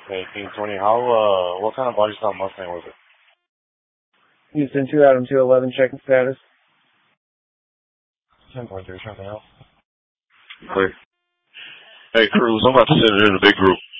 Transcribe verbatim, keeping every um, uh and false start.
Hey, King twenty, how, uh, what kind of body style Mustang was it? Houston two, Adam two eleven, checking status. ten point three, something else. Clear. Hey, Cruz, I'm about to send it in a big group.